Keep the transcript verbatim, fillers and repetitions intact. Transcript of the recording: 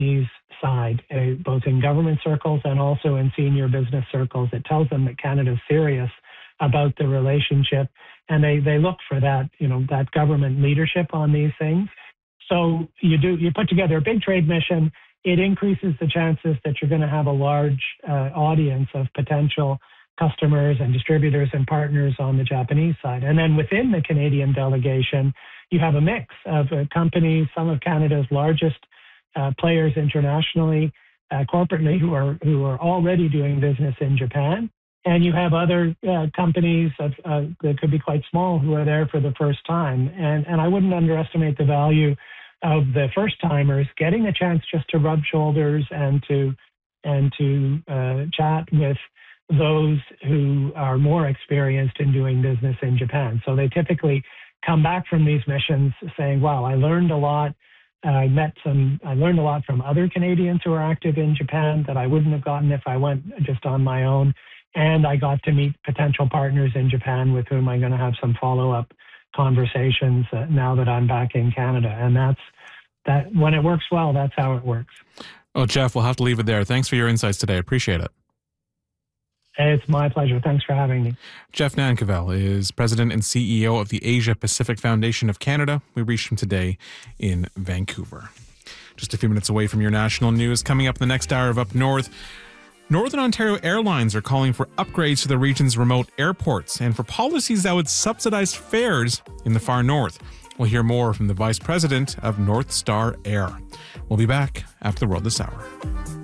Japanese side, uh, both in government circles and also in senior business circles. It tells them that Canada's serious about the relationship, and they, they look for that, you know, that government leadership on these things. So you do you put together a big trade mission. It increases the chances that you're going to have a large uh, audience of potential customers and distributors and partners on the Japanese side. And then within the Canadian delegation, you have a mix of uh, companies, some of Canada's largest uh, players internationally, uh, corporately, who are who are already doing business in Japan. And you have other uh, companies of, uh, that could be quite small who are there for the first time. And, and I wouldn't underestimate the value of the first timers getting a chance just to rub shoulders and to and to uh, chat with those who are more experienced in doing business in Japan. So they typically come back from these missions saying, wow, I learned a lot. I met some, I learned a lot from other Canadians who are active in Japan that I wouldn't have gotten if I went just on my own. And I got to meet potential partners in Japan with whom I'm going to have some follow-up conversations uh, now that I'm back in Canada. And that's that. When it works well, that's how it works. Oh, Jeff, we'll have to leave it there. Thanks for your insights today. Appreciate it. It's my pleasure. Thanks for having me. Jeff Nankervis is President and C E O of the Asia Pacific Foundation of Canada. We reached him today in Vancouver. Just a few minutes away from your national news. Coming up in the next hour of Up North, Northern Ontario Airlines are calling for upgrades to the region's remote airports and for policies that would subsidize fares in the far north. We'll hear more from the Vice President of North Star Air. We'll be back after the World This Hour.